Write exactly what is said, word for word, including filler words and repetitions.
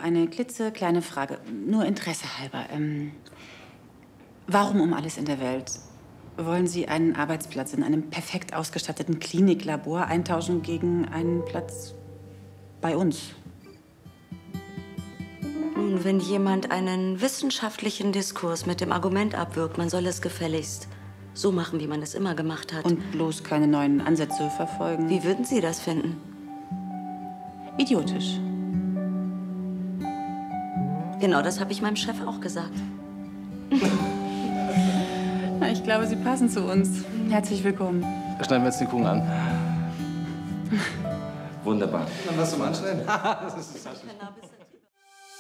eine klitzekleine Frage, nur Interesse halber. Ähm, warum um alles in der Welt wollen Sie einen Arbeitsplatz in einem perfekt ausgestatteten Kliniklabor eintauschen gegen einen Platz bei uns? Nun, wenn jemand einen wissenschaftlichen Diskurs mit dem Argument abwirkt, man soll es gefälligst so machen, wie man es immer gemacht hat. Und bloß keine neuen Ansätze verfolgen. Wie würden Sie das finden? Idiotisch. Genau das habe ich meinem Chef auch gesagt. Na, ich glaube, Sie passen zu uns. Herzlich willkommen. Schneiden wir jetzt den Kuchen an. Wunderbar. Dann lass du mal anschneiden. Das ist